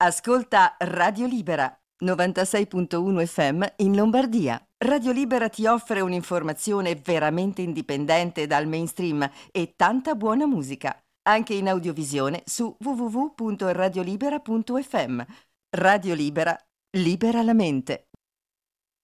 Ascolta Radio Libera, 96.1 FM in Lombardia. Radio Libera ti offre un'informazione veramente indipendente dal mainstream e tanta buona musica, anche in audiovisione su www.radiolibera.fm. Radio Libera, libera la mente.